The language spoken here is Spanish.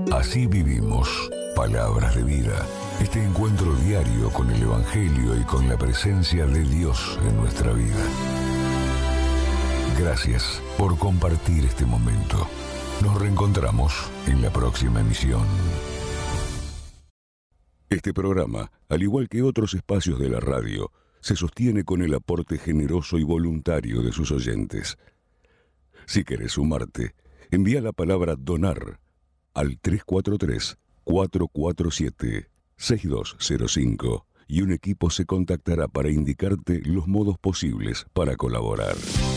Así vivimos. Palabras de vida. Este encuentro diario con el Evangelio y con la presencia de Dios en nuestra vida. Gracias por compartir este momento. Nos reencontramos en la próxima emisión. Este programa, al igual que otros espacios de la radio, se sostiene con el aporte generoso y voluntario de sus oyentes. Si querés sumarte, envía la palabra DONAR al 343-447-6205 y un equipo se contactará para indicarte los modos posibles para colaborar.